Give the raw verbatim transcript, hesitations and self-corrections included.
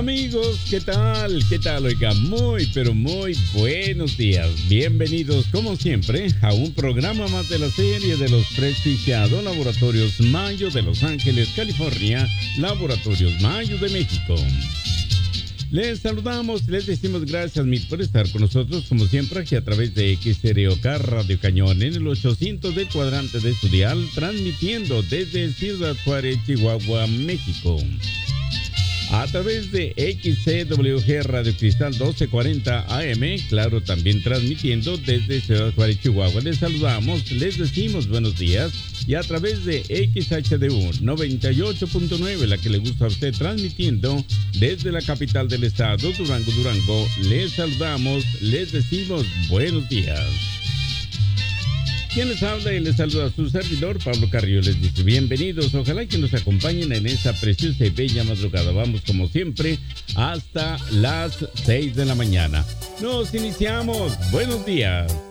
Amigos, ¿qué tal? ¿Qué tal? Oiga, muy, pero muy buenos días. Bienvenidos, como siempre, a un programa más de la serie de los prestigiados Laboratorios Mayo de Los Ángeles, California, Laboratorios Mayo de México. Les saludamos, les decimos gracias mil por estar con nosotros, como siempre, aquí a través de X R O K Radio Cañón en el ochocientos del cuadrante de su dial, transmitiendo desde Ciudad Juárez, Chihuahua, México. A través de X C W G Radio Cristal doce cuarenta A M, claro, también transmitiendo desde Ciudad Juárez, Chihuahua. Les saludamos, les decimos buenos días. Y a través de X H D U noventa y ocho punto nueve, la que le gusta a usted, transmitiendo desde la capital del estado, Durango, Durango, les saludamos, les decimos buenos días. Quien les habla y les saluda a su servidor, Pablo Carrillo, les dice bienvenidos, ojalá que nos acompañen en esta preciosa y bella madrugada. Vamos como siempre hasta las seis de la mañana. Nos iniciamos, buenos días.